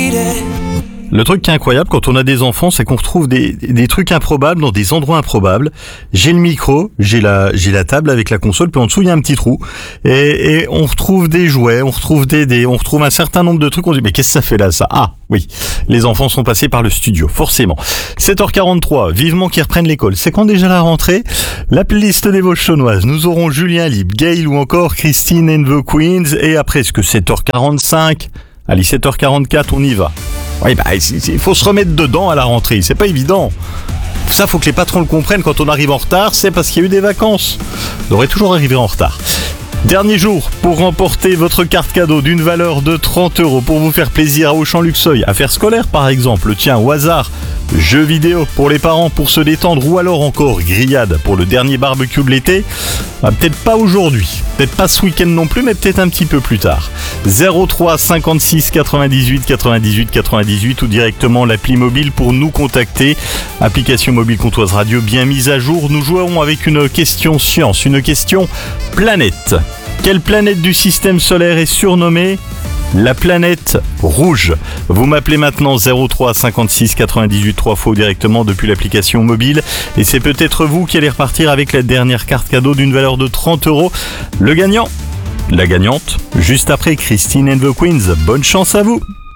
Le truc qui est incroyable quand on a des enfants, c'est qu'on retrouve des trucs improbables dans des endroits improbables. J'ai le micro, j'ai la table avec la console, puis en dessous il y a un petit trou. Et on retrouve des jouets, on retrouve des dés, on retrouve un certain nombre de trucs. On se dit mais qu'est-ce que ça fait là ça? Ah oui, les enfants sont passés par le studio, forcément. 7h43, vivement qu'ils reprennent l'école. C'est quand déjà la rentrée? La playlist des Vosges-Chaunnoises. Nous aurons Julien Lieb, Gail ou encore Christine and the Queens. Et après, est-ce que 7h45? Allez, 7h44, on y va. Oui, il faut se remettre dedans à la rentrée, c'est pas évident. Ça, faut que les patrons le comprennent, quand on arrive en retard, c'est parce qu'il y a eu des vacances. On devrait toujours arriver en retard. Dernier jour pour remporter votre carte cadeau d'une valeur de 30 € pour vous faire plaisir à Auchan-Luxeuil. Affaires scolaires par exemple, tiens, au hasard, jeux vidéo pour les parents pour se détendre ou alors encore grillade pour le dernier barbecue de l'été. Peut-être pas aujourd'hui, peut-être pas ce week-end non plus, mais peut-être un petit peu plus tard. 03 56 98 98 98 ou directement l'appli mobile pour nous contacter. Application mobile Comtoise Radio bien mise à jour. Nous jouerons avec une question science, une question planète. Quelle planète du système solaire est surnommée la planète rouge? Vous m'appelez maintenant 03 56 98 3 fois directement depuis l'application mobile et c'est peut-être vous qui allez repartir avec la dernière carte cadeau d'une valeur de 30 €. Le gagnant, la gagnante, juste après Christine and the Queens. Bonne chance à vous!